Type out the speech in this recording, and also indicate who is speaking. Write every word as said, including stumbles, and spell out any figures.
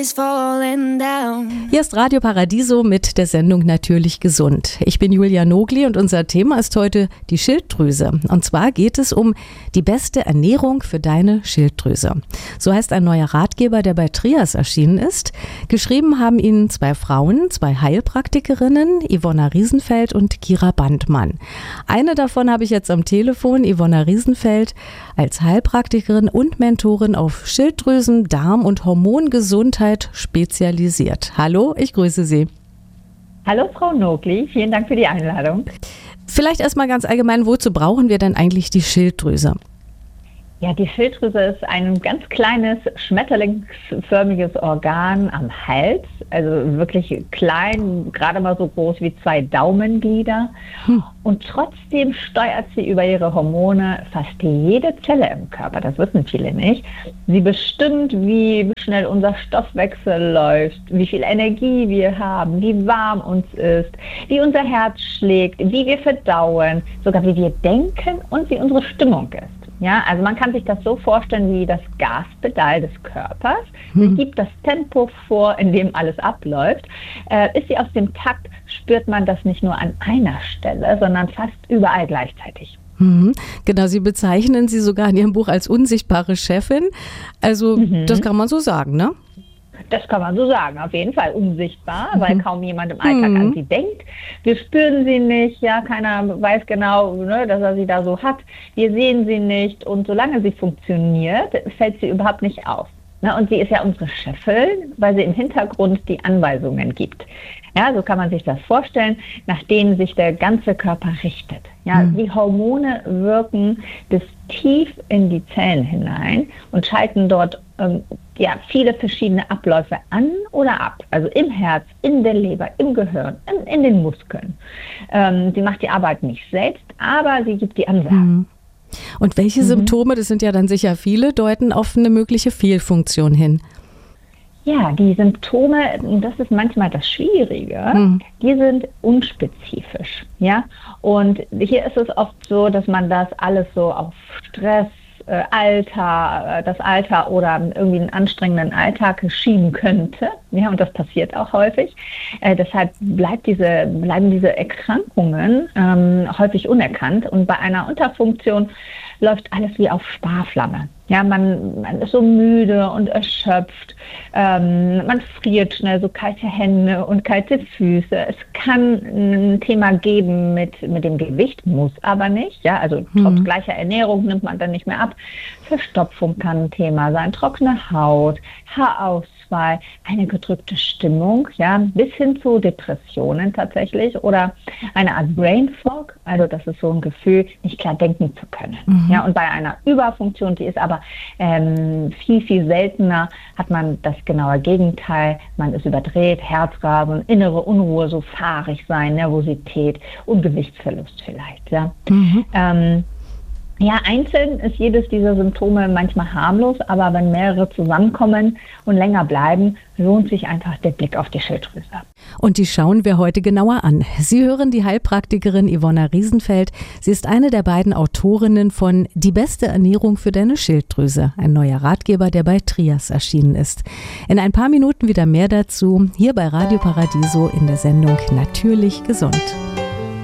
Speaker 1: Hier ist Radio Paradiso mit der Sendung Natürlich gesund. Ich bin Julia Nogli und unser Thema ist heute die Schilddrüse. Und zwar geht es um die beste Ernährung für deine Schilddrüse. So heißt ein neuer Ratgeber, der bei Trias erschienen ist. Geschrieben haben ihn zwei Frauen, zwei Heilpraktikerinnen, Ivona Riesenfeld und Kira Bandmann. Eine davon habe ich jetzt am Telefon, Ivona Riesenfeld, als Heilpraktikerin und Mentorin auf Schilddrüsen-, Darm- und Hormongesundheit spezialisiert. Hallo, ich grüße Sie.
Speaker 2: Hallo Frau Nogli, vielen Dank für die Einladung.
Speaker 1: Vielleicht erstmal ganz allgemein, wozu brauchen wir denn eigentlich die Schilddrüse?
Speaker 2: Ja, die Schilddrüse ist ein ganz kleines, schmetterlingsförmiges Organ am Hals, also wirklich klein, gerade mal so groß wie zwei Daumenglieder. Hm. Und trotzdem steuert sie über ihre Hormone fast jede Zelle im Körper, das wissen viele nicht. Sie bestimmt, wie schnell unser Stoffwechsel läuft, wie viel Energie wir haben, wie warm uns ist, wie unser Herz schlägt, wie wir verdauen, sogar wie wir denken und wie unsere Stimmung ist. Ja, also man kann sich das so vorstellen wie das Gaspedal des Körpers. Sie hm. gibt das Tempo vor, in dem alles abläuft. Äh, ist sie aus dem Takt, spürt man das nicht nur an einer Stelle, sondern fast überall gleichzeitig.
Speaker 1: Mhm. Genau, Sie bezeichnen sie sogar in Ihrem Buch als unsichtbare Chefin. Also mhm. das kann man so sagen, ne?
Speaker 2: Das kann man so sagen, auf jeden Fall unsichtbar, weil kaum jemand im Alltag mhm. an sie denkt. Wir spüren sie nicht, ja, keiner weiß genau, ne, dass er sie da so hat. Wir sehen sie nicht und solange sie funktioniert, fällt sie überhaupt nicht auf. Ne, und sie ist ja unsere Chefin, weil sie im Hintergrund die Anweisungen gibt. Ja, so kann man sich das vorstellen, nach denen sich der ganze Körper richtet. Ja, mhm. Die Hormone wirken bis tief in die Zellen hinein und schalten dort ähm, ja, viele verschiedene Abläufe an oder ab. Also im Herz, in der Leber, im Gehirn, in, in den Muskeln. Ähm, sie macht die Arbeit nicht selbst, aber sie gibt die Ansagen.
Speaker 1: Mhm. Und welche mhm. Symptome, das sind ja dann sicher viele, deuten auf eine mögliche Fehlfunktion hin?
Speaker 2: Ja, die Symptome, das ist manchmal das Schwierige, mhm. die sind unspezifisch. Ja? Und hier ist es oft so, dass man das alles so auf Stress, äh, Alter, äh, das Alter oder irgendwie einen anstrengenden Alltag schieben könnte. Ja, und das passiert auch häufig. Äh, deshalb bleibt diese, bleiben diese Erkrankungen ähm, häufig unerkannt. Und bei einer Unterfunktion läuft alles wie auf Sparflamme. Ja, man, man ist so müde und erschöpft, ähm, man friert schnell, so kalte Hände und kalte Füße. Es kann ein Thema geben mit, mit dem Gewicht, muss aber nicht. Ja, also mhm. trotz gleicher Ernährung nimmt man dann nicht mehr ab. Verstopfung kann ein Thema sein, trockene Haut, Haarausfall, eine gedrückte Stimmung, ja, bis hin zu Depressionen tatsächlich oder eine Art Brain Fog, also das ist so ein Gefühl, nicht klar denken zu können. Mhm. Ja, und bei einer Überfunktion, die ist aber ähm, viel, viel seltener, hat man das genaue Gegenteil. Man ist überdreht, Herzrasen, innere Unruhe, so fahrig sein, Nervosität und Gewichtsverlust vielleicht. Ja. Mhm. Ähm, Ja, einzeln ist jedes dieser Symptome manchmal harmlos, aber wenn mehrere zusammenkommen und länger bleiben, lohnt sich einfach der Blick auf die Schilddrüse.
Speaker 1: Und die schauen wir heute genauer an. Sie hören die Heilpraktikerin Ivona Riesenfeld. Sie ist eine der beiden Autorinnen von Die beste Ernährung für deine Schilddrüse, ein neuer Ratgeber, der bei Trias erschienen ist. In ein paar Minuten wieder mehr dazu, hier bei Radio Paradiso in der Sendung Natürlich gesund.